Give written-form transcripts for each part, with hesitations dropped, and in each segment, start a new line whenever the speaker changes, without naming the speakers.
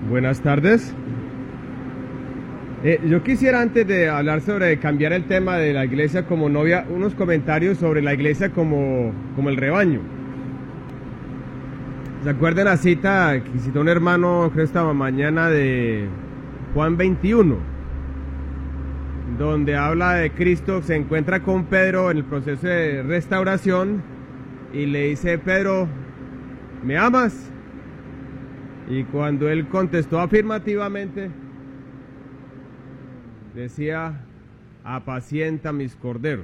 Buenas tardes. Yo quisiera, antes de hablar sobre cambiar el tema de la iglesia como novia, unos comentarios sobre la iglesia como el rebaño. ¿Se acuerdan la cita que citó un hermano, creo esta mañana, de Juan 21? Donde habla de Cristo, se encuentra con Pedro en el proceso de restauración y le dice: Pedro, ¿me amas? Y cuando él contestó afirmativamente, decía: apacienta mis corderos.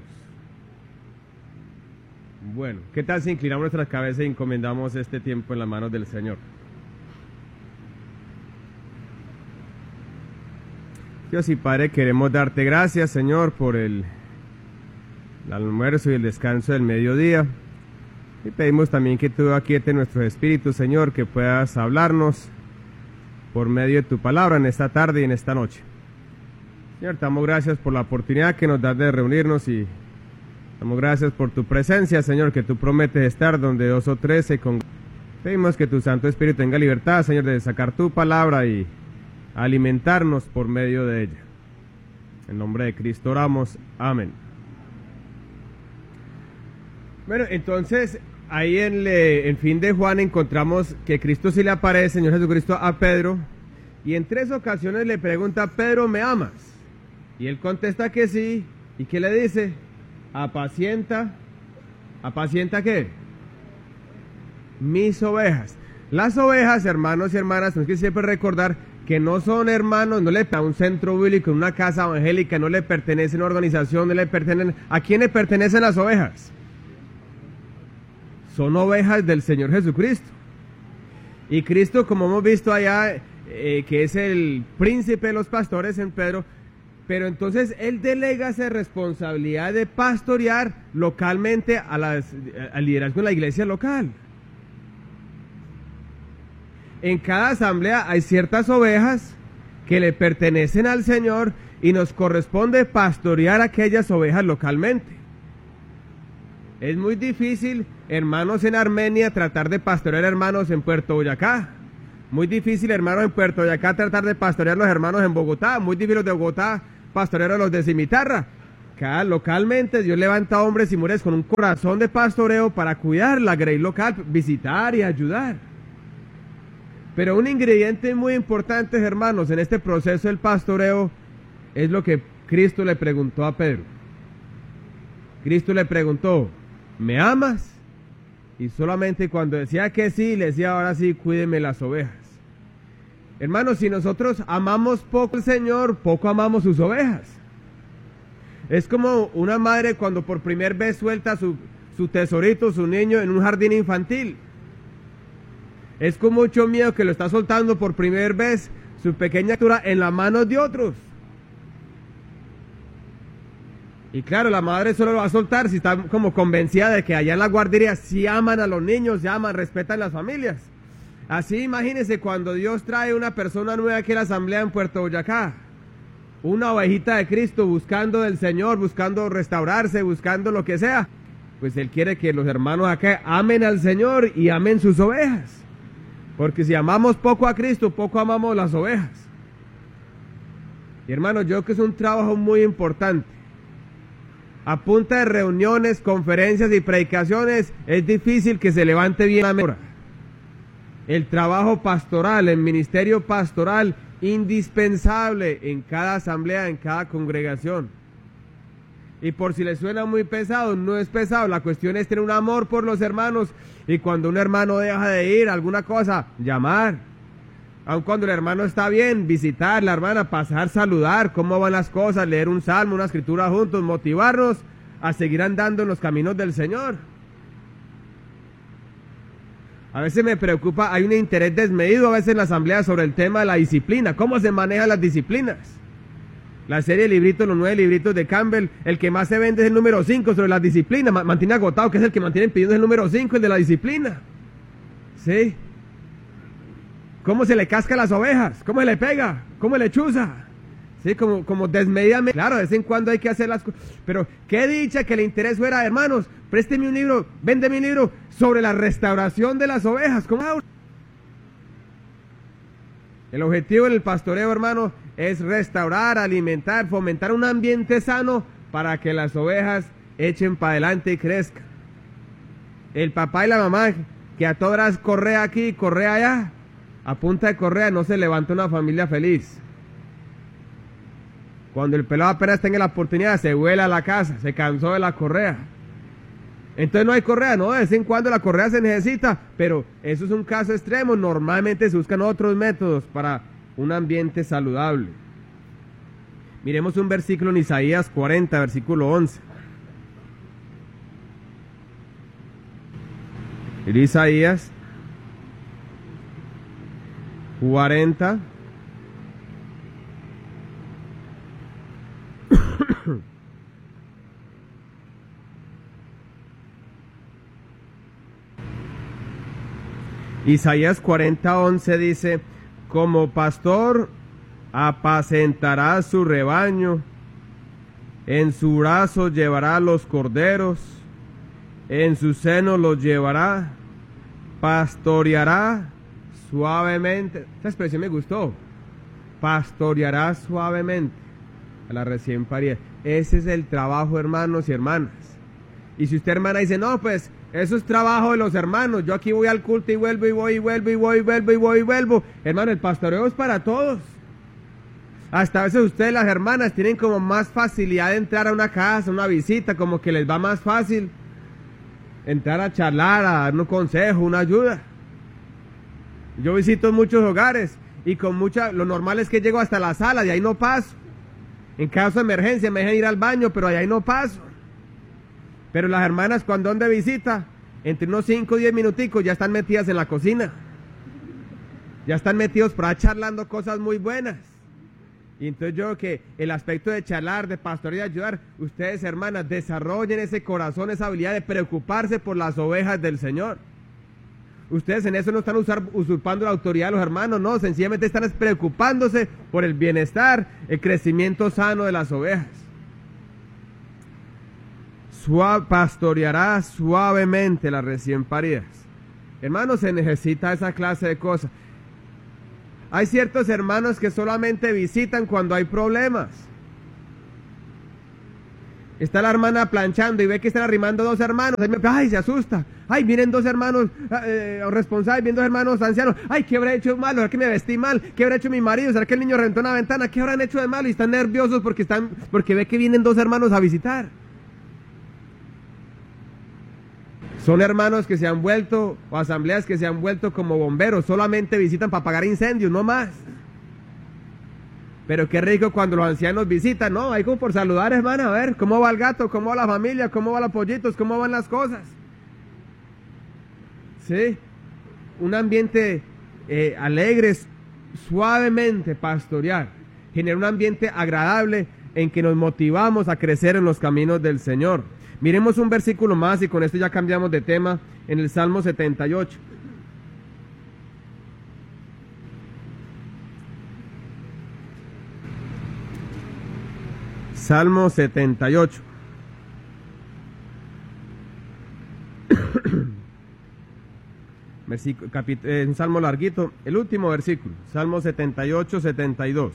Bueno, ¿qué tal si inclinamos nuestra cabeza y encomendamos este tiempo en las manos del Señor? Dios y Padre, queremos darte gracias, Señor, por el almuerzo y el descanso del mediodía. Y pedimos también que tú aquietes nuestros espíritus, Señor, que puedas hablarnos por medio de tu palabra en esta tarde y en esta noche. Señor, te damos gracias por la oportunidad que nos das de reunirnos y damos gracias por tu presencia, Señor, que tú prometes estar donde dos o tres se congregan. Pedimos que tu Santo Espíritu tenga libertad, Señor, de sacar tu palabra y alimentarnos por medio de ella. En nombre de Cristo oramos. Amén. Bueno, entonces, ahí en fin de Juan encontramos que Cristo sí le aparece, Señor Jesucristo, a Pedro, y en 3 ocasiones le pregunta: Pedro, ¿me amas? Y él contesta que sí. ¿Y qué le dice? Apacienta. ¿Apacienta qué? Mis ovejas. Las ovejas, hermanos y hermanas, tenemos que siempre recordar que no son hermanos, no le pertenecen a un centro bíblico, una casa evangélica, no le pertenecen a una organización, no le pertenecen. ¿A quién le pertenecen las ovejas? Son ovejas del Señor Jesucristo. Y Cristo, como hemos visto allá, que es el príncipe de los pastores en Pedro, pero entonces Él delega esa responsabilidad de pastorear localmente al liderazgo de la iglesia local. En cada asamblea hay ciertas ovejas que le pertenecen al Señor y nos corresponde pastorear aquellas ovejas localmente. Es muy difícil, hermanos en Armenia, tratar de pastorear hermanos en Puerto Boyacá. Muy difícil, hermanos en Puerto Boyacá, tratar de pastorear los hermanos en Bogotá. Muy difícil los de Bogotá pastorear a los de Cimitarra. Localmente Dios levanta hombres y mujeres con un corazón de pastoreo para cuidar la grey local, visitar y ayudar. Pero un ingrediente muy importante, hermanos, en este proceso del pastoreo es lo que Cristo le preguntó a Pedro. Cristo le preguntó: ¿me amas? Y solamente cuando decía que sí, le decía: ahora sí, cuídeme las ovejas. Hermanos, si nosotros amamos poco al Señor, poco amamos sus ovejas. Es como una madre cuando por primera vez suelta su tesorito, su niño, en un jardín infantil. Es con mucho miedo que lo está soltando por primera vez, su pequeña criatura, en las manos de otros. Y claro, la madre solo lo va a soltar si está como convencida de que allá en la guardería sí aman a los niños, sí aman, respetan las familias. Así imagínense cuando Dios trae una persona nueva aquí a la asamblea en Puerto Boyacá, una ovejita de Cristo buscando del Señor, buscando restaurarse, buscando lo que sea, pues Él quiere que los hermanos acá amen al Señor y amen sus ovejas. Porque si amamos poco a Cristo, poco amamos las ovejas. Y hermanos, yo creo que es un trabajo muy importante. A punta de reuniones, conferencias y predicaciones, es difícil que se levante bien la mesa. El trabajo pastoral, el ministerio pastoral, indispensable en cada asamblea, en cada congregación. Y por si les suena muy pesado, no es pesado. La cuestión es tener un amor por los hermanos. Y cuando un hermano deja de ir a alguna cosa, llamar. Aun cuando el hermano está bien, visitar la hermana, pasar, saludar, cómo van las cosas, leer un salmo, una escritura juntos, motivarnos a seguir andando en los caminos del Señor. A veces me preocupa, hay un interés desmedido a veces en la asamblea sobre el tema de la disciplina, cómo se manejan las disciplinas. La serie de libritos, los 9 libritos de Campbell, el que más se vende es el número 5 sobre las disciplinas, mantiene agotado, que es el que mantienen pidiendo el número 5, el de la disciplina. ¿Sí? ¿Cómo se le casca las ovejas? ¿Cómo se le pega? ¿Cómo le chuza? ¿Sí? Como desmedidamente. Claro, de vez en cuando hay que hacer las cosas. Pero qué dicha que el interés fuera: hermanos, présteme un libro, véndeme un libro sobre la restauración de las ovejas. ¿Cómo? El objetivo en el pastoreo, hermano, es restaurar, alimentar, fomentar un ambiente sano para que las ovejas echen para adelante y crezcan. El papá y la mamá que a todas horas correa aquí, correa allá, a punta de correa no se levanta una familia feliz. Cuando el pelado apenas tenga la oportunidad, se vuela a la casa, se cansó de la correa. Entonces no hay correa, no, de vez en cuando la correa se necesita, pero eso es un caso extremo. Normalmente se buscan otros métodos para un ambiente saludable. Miremos un versículo en Isaías 40, versículo 11. En Isaías 40. Isaías 40:11 dice: como pastor apacentará su rebaño, en su brazo llevará los corderos, en su seno los llevará, pastoreará suavemente. Esta expresión me gustó. Pastoreará suavemente a la recién parida. Ese es el trabajo, hermanos y hermanas. Y si usted, hermana, dice, no, pues eso es trabajo de los hermanos, yo aquí voy al culto y vuelvo y voy y vuelvo y voy y vuelvo y voy y vuelvo. Hermano, el pastoreo es para todos. Hasta a veces ustedes, las hermanas, tienen como más facilidad de entrar a una casa, una visita, como que les va más fácil entrar a charlar, a dar un consejo, una ayuda. Yo visito muchos hogares y con lo normal es que llego hasta la sala y ahí no paso. En caso de emergencia me dejan ir al baño, pero ahí no paso. Pero las hermanas, cuando son de visita, entre unos 5 o 10 minuticos ya están metidas en la cocina. Ya están metidos por ahí charlando cosas muy buenas. Y entonces yo creo que el aspecto de charlar, de pastorear, de ayudar, ustedes, hermanas, desarrollen ese corazón, esa habilidad de preocuparse por las ovejas del Señor. Ustedes en eso no están usurpando la autoridad de los hermanos, no, sencillamente están preocupándose por el bienestar, el crecimiento sano de las ovejas. Pastoreará suavemente las recién paridas. Hermanos, se necesita esa clase de cosas. Hay ciertos hermanos que solamente visitan cuando hay problemas. Está la hermana planchando y ve que están arrimando dos hermanos. Ay, se asusta. Ay, vienen dos hermanos responsables, vienen dos hermanos ancianos. Ay, ¿qué habré hecho malo? ¿Será que me vestí mal? ¿Qué habrá hecho mi marido? ¿Será que el niño reventó una ventana? ¿Qué habrán hecho de malo? Y están nerviosos porque ve que vienen dos hermanos a visitar. Son hermanos que se han vuelto, o asambleas que se han vuelto como bomberos, solamente visitan para apagar incendios, no más. Pero qué rico cuando los ancianos visitan, ¿no? Hay como por saludar, hermana, a ver, ¿cómo va el gato? ¿Cómo va la familia? ¿Cómo van los pollitos? ¿Cómo van las cosas? ¿Sí? Un ambiente alegre, suavemente pastorear, genera un ambiente agradable en que nos motivamos a crecer en los caminos del Señor. Miremos un versículo más y con esto ya cambiamos de tema, en el Salmo 78. Salmo 78. Un salmo larguito, el último versículo, Salmo 78, 72.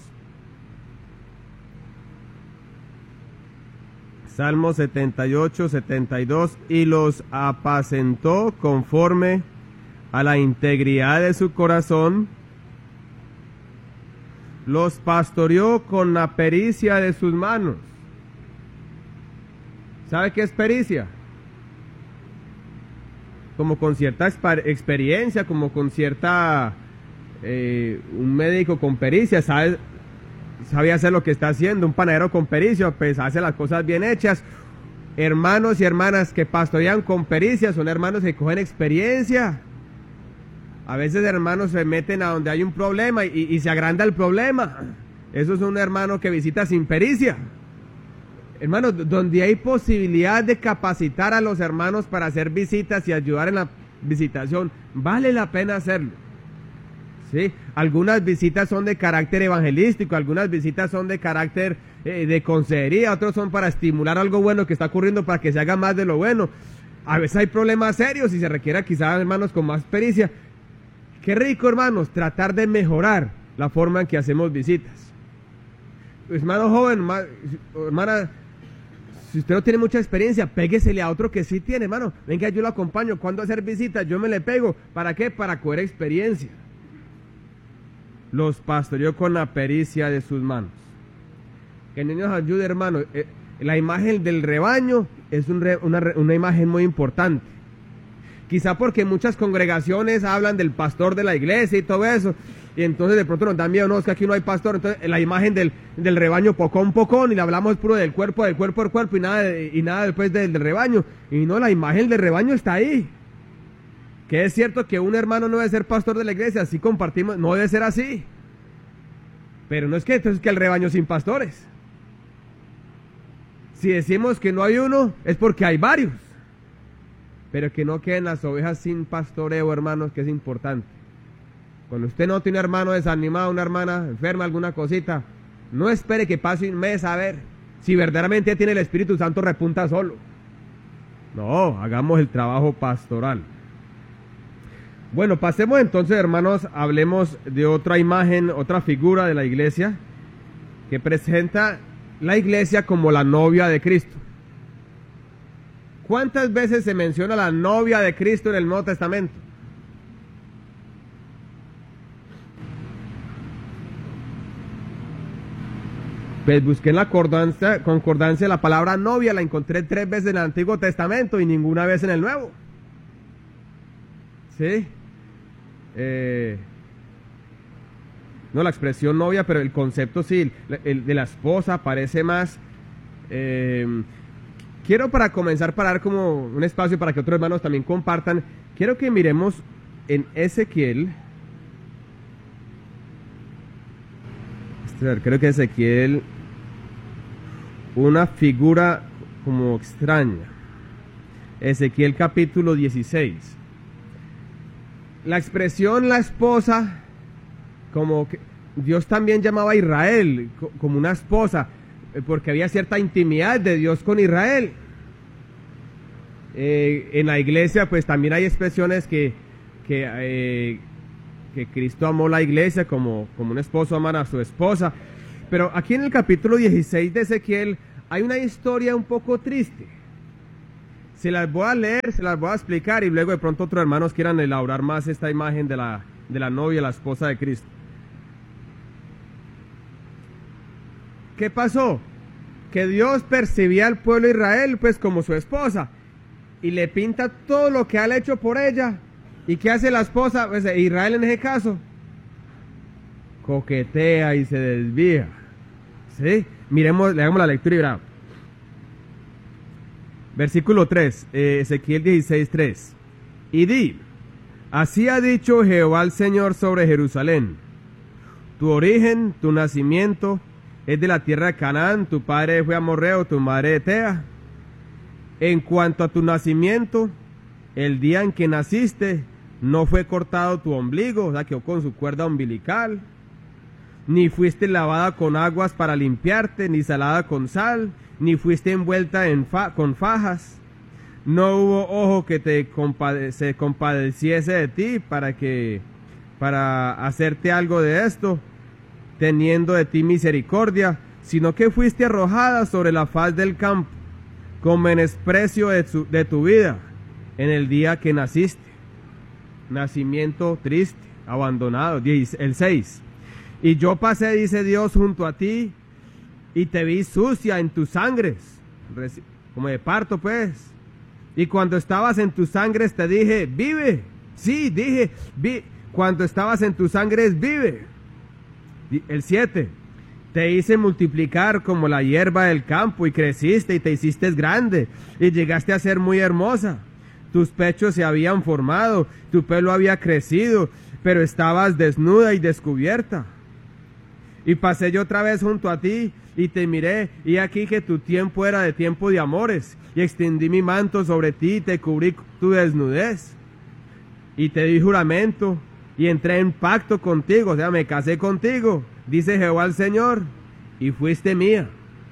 Salmo 78, 72, y los apacentó conforme a la integridad de su corazón, los pastoreó con la pericia de sus manos. ¿Sabe qué es pericia? Como con cierta experiencia, como con cierta... un médico con pericia, sabe hacer lo que está haciendo. Un panadero con pericia, pues hace las cosas bien hechas. Hermanos y hermanas que pastorean con pericia son hermanos que cogen experiencia. A veces hermanos se meten a donde hay un problema y se agranda el problema. Eso es un hermano que visita sin pericia. Hermanos, donde hay posibilidad de capacitar a los hermanos para hacer visitas y ayudar en la visitación, vale la pena hacerlo. ¿Sí? Algunas visitas son de carácter evangelístico, algunas visitas son de carácter de consejería, otros son para estimular algo bueno que está ocurriendo para que se haga más de lo bueno. A veces hay problemas serios y se requiere quizás hermanos con más pericia. Qué rico, hermanos, tratar de mejorar la forma en que hacemos visitas. Hermano joven, hermana, si usted no tiene mucha experiencia, péguesele a otro que sí tiene, hermano. Venga, yo lo acompaño. ¿Cuándo hacer visitas? Yo me le pego. ¿Para qué? Para coger experiencia. Los pastoreó con la pericia de sus manos. Que el Señor nos ayude, hermano. La imagen del rebaño es una imagen muy importante. Quizá porque muchas congregaciones hablan del pastor de la iglesia y todo eso, y entonces de pronto nos da miedo, no, es que aquí no hay pastor, entonces la imagen del rebaño pocón, y le hablamos puro del cuerpo, y nada después del rebaño. Y no, la imagen del rebaño está ahí. Que es cierto que un hermano no debe ser pastor de la iglesia, así compartimos, no debe ser así. Pero no es que entonces que el rebaño sin pastores. Si decimos que no hay uno, es porque hay varios. Pero que no queden las ovejas sin pastoreo, hermanos, que es importante. Cuando usted no tiene un hermano desanimado, una hermana enferma, alguna cosita, no espere que pase un mes a ver si verdaderamente tiene el Espíritu Santo, repunta solo. No, hagamos el trabajo pastoral. Bueno, pasemos entonces, hermanos, hablemos de otra imagen, otra figura de la iglesia, que presenta la iglesia como la novia de Cristo. ¿Cuántas veces se menciona la novia de Cristo en el Nuevo Testamento? Pues busqué en la concordancia la palabra novia, la encontré 3 veces en el Antiguo Testamento y ninguna vez en el Nuevo. ¿Sí? No la expresión novia, pero el concepto sí, el de la esposa parece más. Quiero para comenzar, para dar como un espacio para que otros hermanos también compartan, quiero que miremos en Ezequiel. Creo que Ezequiel, una figura como extraña. Ezequiel capítulo 16. La expresión la esposa, como que Dios también llamaba a Israel como una esposa, porque había cierta intimidad de Dios con Israel. En la iglesia pues también hay expresiones que Cristo amó la iglesia como un esposo ama a su esposa. Pero aquí en el capítulo 16 de Ezequiel hay una historia un poco triste. Se las voy a leer, se las voy a explicar y luego de pronto otros hermanos quieran elaborar más esta imagen de la novia, la esposa de Cristo. ¿Qué pasó? Que Dios percibía al pueblo de Israel pues como su esposa y le pinta todo lo que ha hecho por ella. ¿Y qué hace la esposa? Pues Israel en ese caso coquetea y se desvía. ¿Sí? Miremos, le hagamos la lectura y verá. Versículo 3, Ezequiel 16:3. Y di, así ha dicho Jehová el Señor sobre Jerusalén: tu origen, tu nacimiento es de la tierra de Canaán, tu padre fue amorreo, tu madre etea. En cuanto a tu nacimiento, el día en que naciste, no fue cortado tu ombligo, o sea, quedó con su cuerda umbilical, ni fuiste lavada con aguas para limpiarte, ni salada con sal, ni fuiste envuelta con fajas. No hubo ojo que se compadeciese de ti para hacerte algo de esto, teniendo de ti misericordia, sino que fuiste arrojada sobre la faz del campo, con menosprecio de tu vida, en el día que naciste. Nacimiento triste, abandonado. El 6. Y yo pasé, dice Dios, junto a ti, y te vi sucia en tus sangres, como de parto pues. Y cuando estabas en tus sangres te dije, vive. Sí, dije, cuando estabas en tus sangres, vive. El 7. Te hice multiplicar como la hierba del campo, y creciste y te hiciste grande, y llegaste a ser muy hermosa. Tus pechos se habían formado, tu pelo había crecido, pero estabas desnuda y descubierta. Y pasé yo otra vez junto a ti, y te miré, y aquí que tu tiempo era de tiempo de amores, y extendí mi manto sobre ti, y te cubrí tu desnudez. Y te di juramento, y entré en pacto contigo, o sea, me casé contigo, dice Jehová el Señor, y fuiste mía.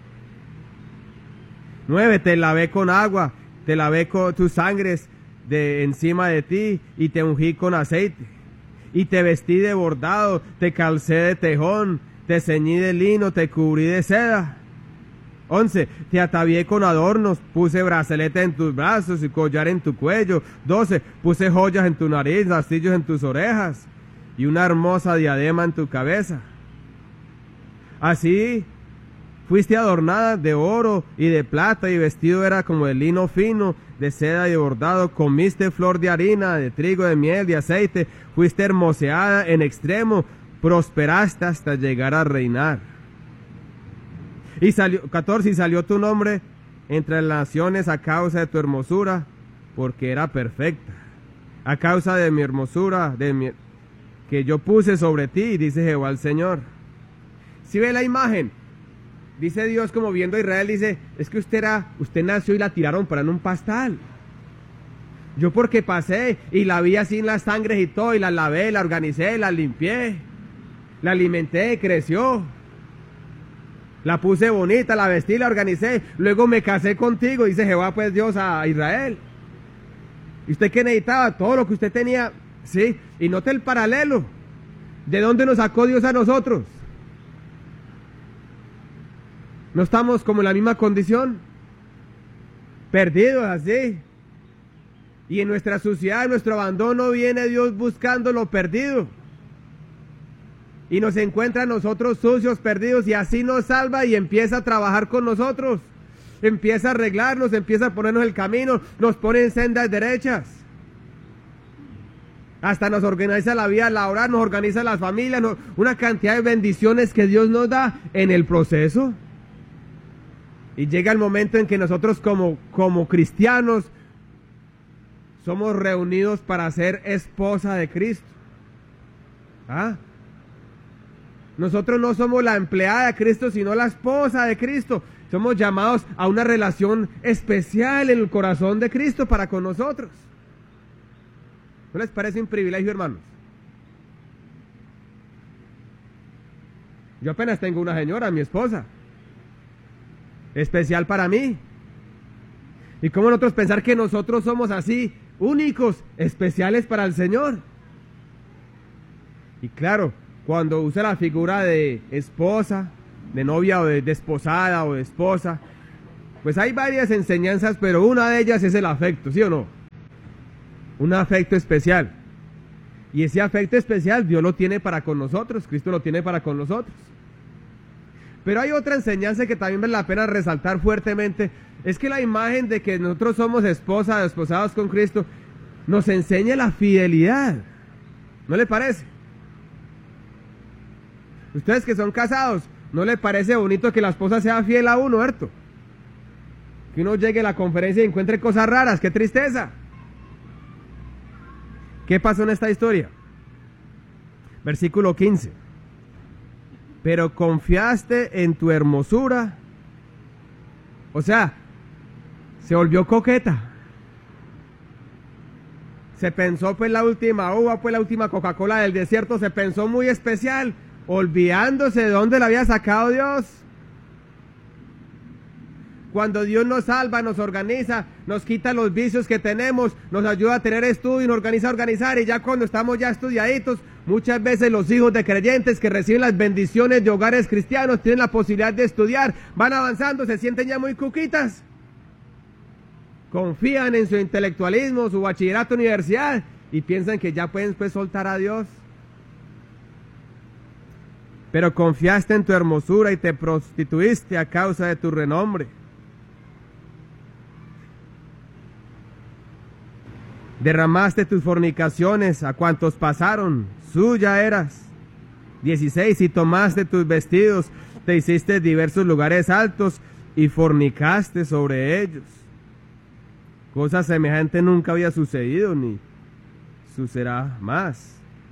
9. Te lavé con agua, te lavé con tus sangres de encima de ti, y te ungí con aceite. y te vestí de bordado, te calcé de tejón, te ceñí de lino, te cubrí de seda. 11. Te atavié con adornos, puse brazalete en tus brazos y collar en tu cuello. 12. Puse joyas en tu nariz, astillos en tus orejas y una hermosa diadema en tu cabeza. Así fuiste adornada de oro y de plata, y vestido era como de lino fino, de seda y de bordado. Comiste flor de harina, de trigo, de miel, de aceite. Fuiste hermoseada en extremo, prosperaste hasta llegar a reinar. Y salió, 14, y salió tu nombre entre las naciones a causa de tu hermosura, porque era perfecta. A causa de mi hermosura, que yo puse sobre ti, dice Jehová el Señor. Si ve la imagen, dice Dios como viendo a Israel, dice, es que usted nació y la tiraron para en un pastal. Yo porque pasé y la vi así en las sangres y todo, y la lavé, la organicé, la limpié, la alimenté, creció. La puse bonita, la vestí, la organicé, luego me casé contigo, dice Jehová pues Dios a Israel. ¿Y usted qué necesitaba? Todo lo que usted tenía, sí, y note el paralelo. ¿De dónde nos sacó Dios a nosotros? ¿No estamos como en la misma condición? Perdidos así. Y en nuestra suciedad, en nuestro abandono, viene Dios buscando lo perdido. Y nos encuentra a nosotros sucios, perdidos, y así nos salva y empieza a trabajar con nosotros. Empieza a arreglarnos, empieza a ponernos el camino, nos pone en sendas derechas. Hasta nos organiza la vida laboral, nos organiza las familias, una cantidad de bendiciones que Dios nos da en el proceso. Y llega el momento en que nosotros como cristianos somos reunidos para ser esposa de Cristo. ¿Ah? Nosotros no somos la empleada de Cristo, sino la esposa de Cristo. Somos llamados a una relación especial en el corazón de Cristo para con nosotros. ¿No les parece un privilegio, hermanos? Yo apenas tengo una señora, mi esposa. Especial para mí. ¿Y cómo nosotros pensar que nosotros somos así, únicos, especiales para el Señor? Y claro, cuando usa la figura de esposa, de novia o de desposada o de esposa, pues hay varias enseñanzas, pero una de ellas es el afecto, ¿sí o no? Un afecto especial. Y ese afecto especial Dios lo tiene para con nosotros, Cristo lo tiene para con nosotros. Pero hay otra enseñanza que también vale la pena resaltar fuertemente, es que la imagen de que nosotros somos esposas, desposados con Cristo, nos enseña la fidelidad. ¿No le parece? Ustedes que son casados, ¿no le parece bonito que la esposa sea fiel a uno, ¿cierto? Que uno llegue a la conferencia y encuentre cosas raras, ¡qué tristeza! ¿Qué pasó en esta historia? Versículo 15. Pero confiaste en tu hermosura, o sea, se volvió coqueta. Se pensó pues la última uva, pues la última Coca-Cola del desierto, se pensó muy especial, olvidándose de dónde la había sacado Dios. Cuando Dios nos salva, nos organiza, nos quita los vicios que tenemos, nos ayuda a tener estudio, nos organiza a organizar, y ya cuando estamos ya estudiaditos, muchas veces los hijos de creyentes que reciben las bendiciones de hogares cristianos tienen la posibilidad de estudiar, van avanzando, se sienten ya muy cuquitas. Confían en su intelectualismo, su bachillerato, universidad, y piensan que ya pueden pues soltar a Dios. Pero confiaste en tu hermosura y te prostituiste a causa de tu renombre. Derramaste tus fornicaciones a cuantos pasaron, suya eras. 16. Y tomaste tus vestidos, te hiciste diversos lugares altos y fornicaste sobre ellos. Cosa semejante nunca había sucedido ni sucederá más.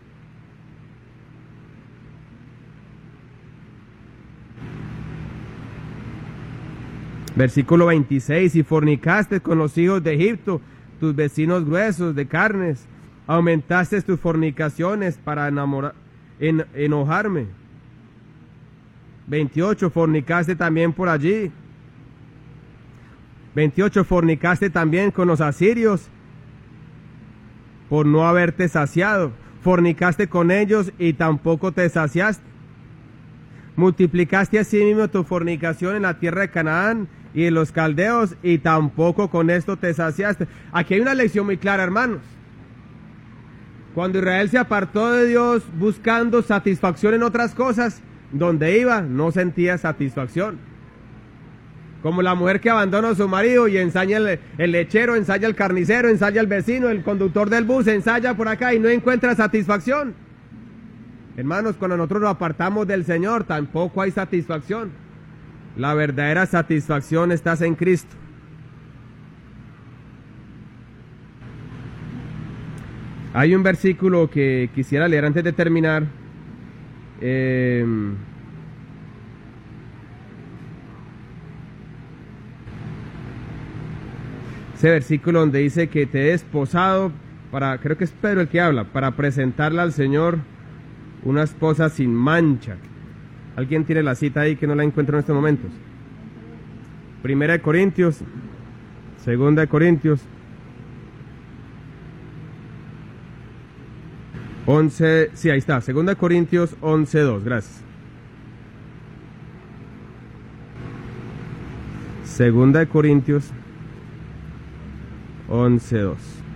Versículo 26. Y fornicaste con los hijos de Egipto, tus vecinos gruesos de carnes, aumentaste tus fornicaciones para enojarme. 28. Fornicaste también por allí. 28. Fornicaste también con los asirios por no haberte saciado. fornicaste con ellos y tampoco te saciaste. Multiplicaste asimismo tu fornicación en la tierra de Canaán y en los caldeos y tampoco con esto te saciaste. Aquí hay una lección muy clara, hermanos. Cuando Israel se apartó de Dios buscando satisfacción en otras cosas, donde iba no sentía satisfacción. Como la mujer que abandona a su marido y ensaya el lechero, ensaya el carnicero, ensaya el vecino, el conductor del bus, ensaya por acá y no encuentra satisfacción. Hermanos, cuando nosotros nos apartamos del Señor, tampoco hay satisfacción. La verdadera satisfacción está en Cristo. Hay un versículo que quisiera leer antes de terminar. Ese versículo donde dice que te he desposado para, creo que es Pedro el que habla, para presentarla al Señor una esposa sin mancha. ¿Alguien tiene la cita ahí que no la encuentro en estos momentos? Primera de Corintios, Segunda de Corintios, 11, sí, ahí está, Segunda de Corintios 11:2, gracias. Segunda de Corintios 11:2.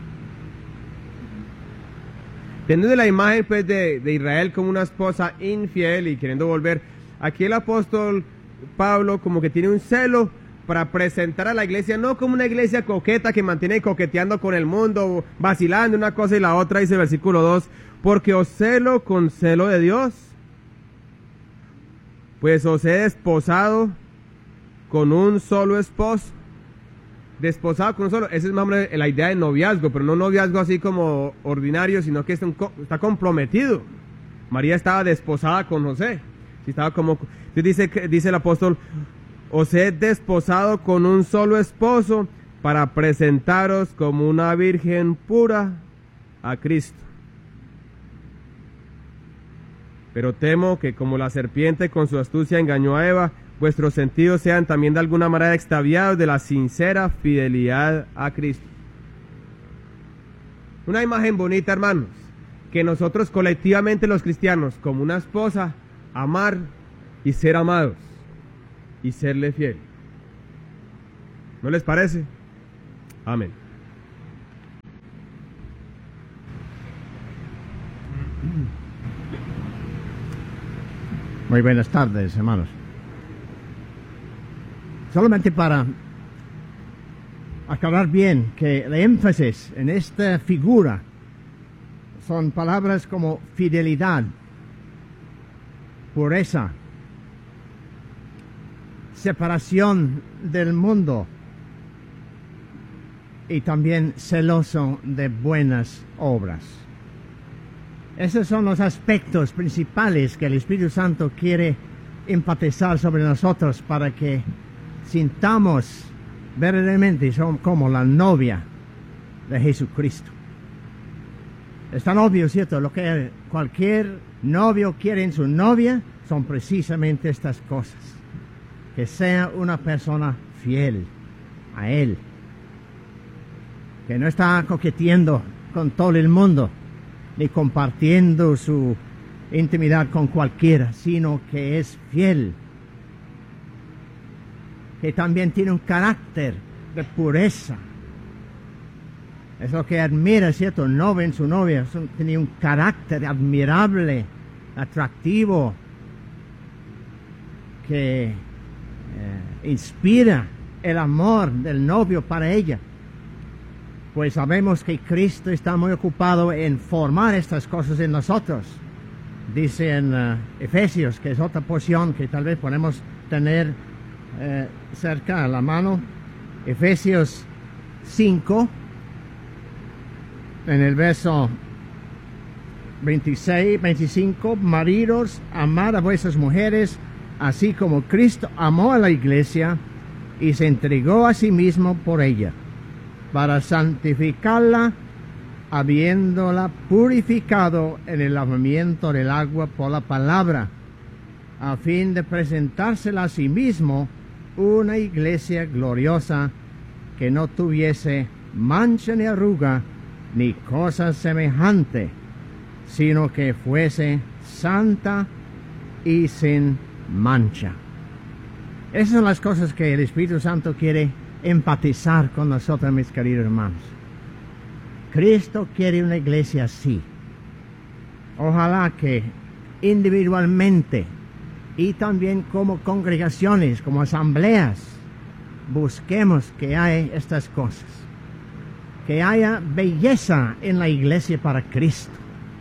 Teniendo la imagen pues de Israel como una esposa infiel y queriendo volver, aquí el apóstol Pablo como que tiene un celo para presentar a la iglesia no como una iglesia coqueta que mantiene coqueteando con el mundo, vacilando una cosa y la otra, dice el versículo 2, porque os celo con celo de Dios, pues os he desposado con un solo esposo. Desposado con un solo, esa es más o menos la idea de noviazgo, pero no noviazgo así como ordinario, sino que está comprometido. María estaba desposada con José. Estaba como, dice el apóstol, os he desposado con un solo esposo para presentaros como una virgen pura a Cristo. Pero temo que como la serpiente con su astucia engañó a Eva, vuestros sentidos sean también de alguna manera extraviados de la sincera fidelidad a Cristo. Una imagen bonita, hermanos, que nosotros colectivamente los cristianos, como una esposa, amar y ser amados y serle fiel. ¿No les parece? Amén.
Muy buenas tardes, hermanos. Solamente para aclarar bien que el énfasis en esta figura son palabras como fidelidad, pureza, separación del mundo y también celoso de buenas obras. Esos son los aspectos principales que el Espíritu Santo quiere enfatizar sobre nosotros para que sintamos verdaderamente como la novia de Jesucristo. Es tan obvio, ¿cierto? Lo que cualquier novio quiere en su novia son precisamente estas cosas. Que sea una persona fiel a Él. Que no está coqueteando con todo el mundo, ni compartiendo su intimidad con cualquiera, sino que es fiel. Que también tiene un carácter de pureza. Es lo que admira, ¿cierto? El novio en su novia tenía un carácter admirable, atractivo, que inspira el amor del novio para ella. Pues sabemos que Cristo está muy ocupado en formar estas cosas en nosotros. Dice en Efesios, que es otra porción que tal vez podemos tener cerca a la mano, Efesios 5, en el verso 26, 25, maridos, amad a vuestras mujeres, así como Cristo amó a la iglesia y se entregó a sí mismo por ella, para santificarla, habiéndola purificado en el lavamiento del agua por la palabra, a fin de presentársela a sí mismo una iglesia gloriosa, que no tuviese mancha ni arruga, ni cosa semejante, sino que fuese santa y sin mancha. Esas son las cosas que el Espíritu Santo quiere empatizar con nosotros, mis queridos hermanos. Cristo quiere una iglesia así. Ojalá que individualmente y también como congregaciones, como asambleas, busquemos que haya estas cosas. Que haya belleza en la iglesia para Cristo.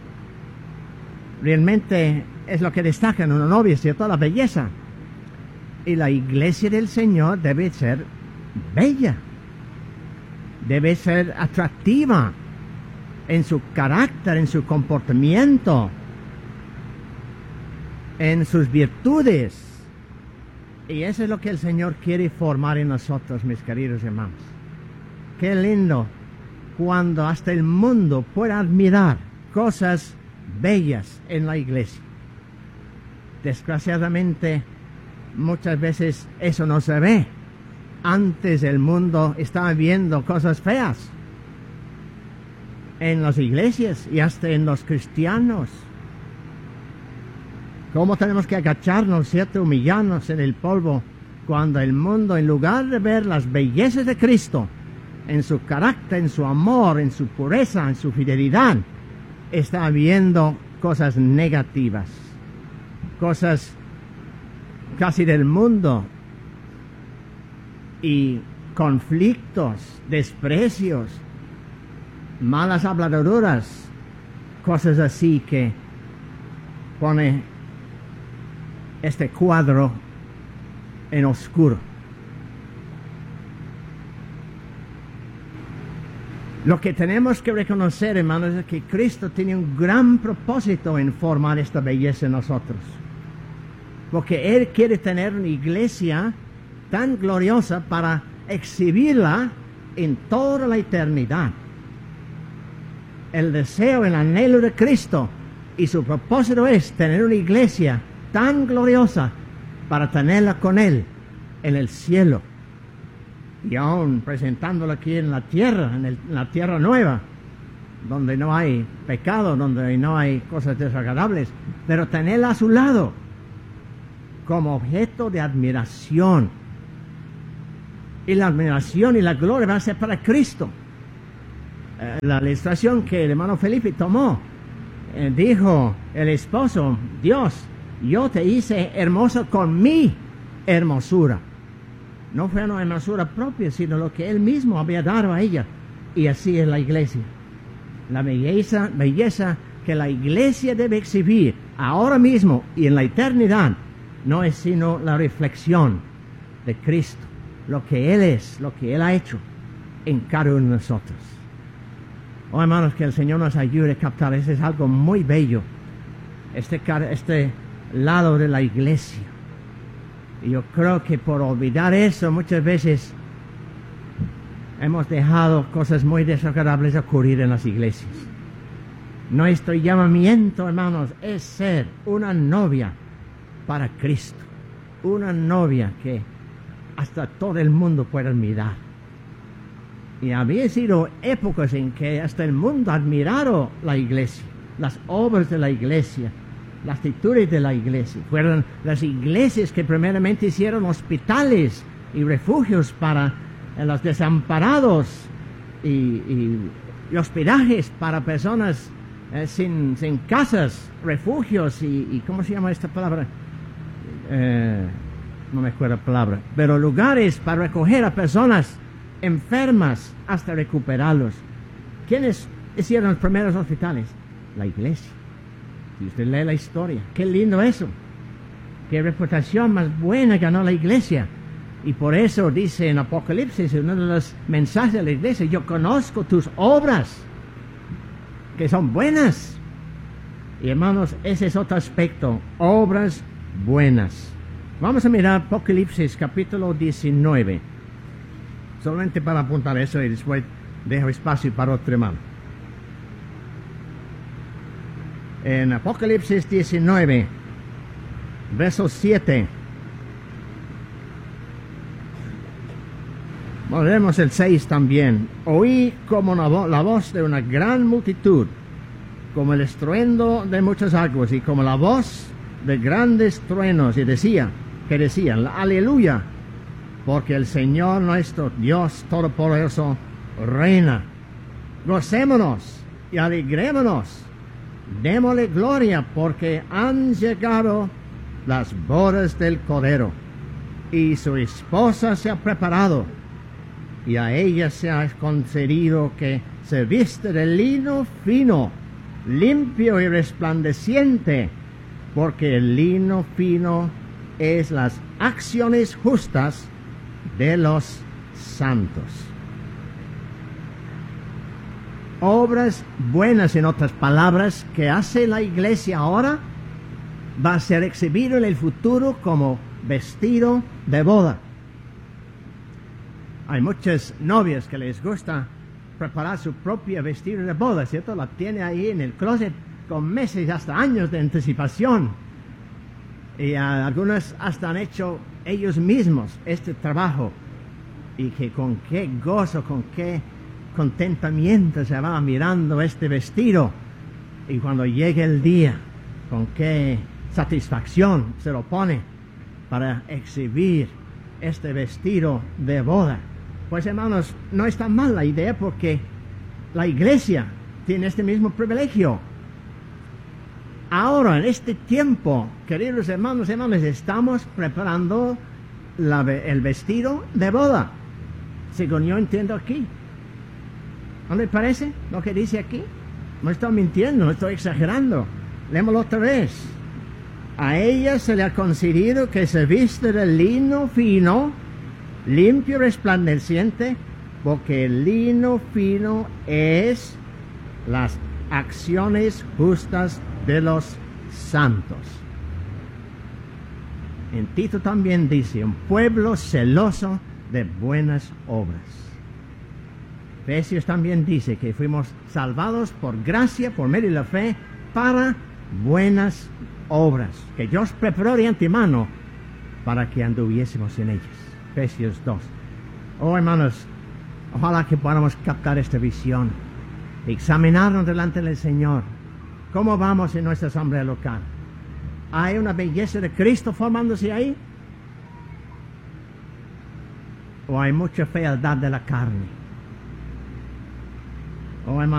Realmente es lo que destaca en una novia, ¿cierto? La belleza. Y la iglesia del Señor debe ser bella. Debe ser atractiva en su carácter, en su comportamiento, en sus virtudes. Y eso es lo que el Señor quiere formar en nosotros, mis queridos hermanos. Qué lindo cuando hasta el mundo pueda admirar cosas bellas en la iglesia. Desgraciadamente, muchas veces eso no se ve. Antes el mundo estaba viendo cosas feas en las iglesias y hasta en los cristianos. ¿Cómo tenemos que agacharnos, cierto? Humillarnos en el polvo cuando el mundo, en lugar de ver las bellezas de Cristo, en su carácter, en su amor, en su pureza, en su fidelidad, está viendo cosas negativas, cosas casi del mundo, y conflictos, desprecios, malas habladuras, cosas así que pone este cuadro en oscuro. Lo que tenemos que reconocer, hermanos, es que Cristo tiene un gran propósito en formar esta belleza en nosotros. Porque Él quiere tener una iglesia tan gloriosa para exhibirla en toda la eternidad. El deseo, el anhelo de Cristo y su propósito es tener una iglesia tan gloriosa para tenerla con Él en el cielo. Y aún presentándola aquí en la tierra, en la tierra nueva, donde no hay pecado, donde no hay cosas desagradables, pero tenerla a su lado como objeto de admiración. Y la admiración y la gloria van a ser para Cristo. La ilustración que el hermano Felipe tomó, dijo el esposo: Dios, yo te hice hermoso con mi hermosura. No fue una hermosura propia, sino lo que Él mismo había dado a ella. Y así es la iglesia. La belleza que la iglesia debe exhibir ahora mismo y en la eternidad no es sino la reflexión de Cristo, lo que Él es, lo que Él ha hecho en cada uno de nosotros. Oh, hermanos, que el Señor nos ayude a captar. Eso es algo muy bello, este lado de la iglesia. Y yo creo que por olvidar eso muchas veces hemos dejado cosas muy desagradables ocurrir en las iglesias. Nuestro llamamiento, hermanos, es ser una novia para Cristo. Una novia que hasta todo el mundo pueda admirar. Y había sido épocas en que hasta el mundo ha admirado la iglesia, las obras de la iglesia, las actitudes de la iglesia. Fueron las iglesias que primeramente hicieron hospitales y refugios para los desamparados y hospedajes para personas sin casas, refugios y ¿cómo se llama esta palabra? No me acuerdo la palabra, pero lugares para recoger a personas enfermas hasta recuperarlos. ¿Quiénes hicieron los primeros hospitales? La iglesia. Y usted lee la historia. Qué lindo eso. Qué reputación más buena ganó la iglesia. Y por eso dice en Apocalipsis, en uno de los mensajes de la iglesia: yo conozco tus obras, que son buenas. Y hermanos, ese es otro aspecto, obras buenas. Vamos a mirar Apocalipsis capítulo 19. Solamente para apuntar eso y después dejo espacio para otro hermano. En Apocalipsis 19, verso 7. Volvemos el 6 también. Oí como la voz de una gran multitud, como el estruendo de muchas aguas y como la voz de grandes truenos, y decían, aleluya, porque el Señor nuestro Dios Todopoderoso reina. Gocémonos y alegrémonos, démosle gloria, porque han llegado las bodas del Cordero, y su esposa se ha preparado, y a ella se ha concedido que se viste de lino fino, limpio y resplandeciente, porque el lino fino es las acciones justas de los santos. Obras buenas, en otras palabras, que hace la iglesia ahora, va a ser exhibido en el futuro como vestido de boda. Hay muchas novias que les gusta preparar su propia vestido de boda, ¿cierto? La tiene ahí en el closet con meses, hasta años de anticipación. Y algunas hasta han hecho ellos mismos este trabajo. Y que con qué gozo, con qué contentamiento se va mirando este vestido. Y cuando llegue el día, con qué satisfacción se lo pone para exhibir este vestido de boda. Pues hermanos, no está mal la idea, porque la iglesia tiene este mismo privilegio. Ahora, en este tiempo, queridos hermanos y hermanas, estamos preparando el vestido de boda, según yo entiendo aquí. ¿No le parece lo que dice aquí? No estoy mintiendo, no estoy exagerando. Lémoslo otra vez. A ella se le ha concedido que se viste de lino fino, limpio y resplandeciente, porque el lino fino es las acciones justas de los santos. En Tito también dice, un pueblo celoso de buenas obras. Efesios también dice que fuimos salvados por gracia, por medio de la fe, para buenas obras, que Dios preparó de antemano para que anduviésemos en ellas. Efesios 2. Oh, hermanos, ojalá que podamos captar esta visión, examinarnos delante del Señor. ¿Cómo vamos en nuestra asamblea local? ¿Hay una belleza de Cristo formándose ahí? ¿O hay mucha fealdad de la carne? Oh, hermanos,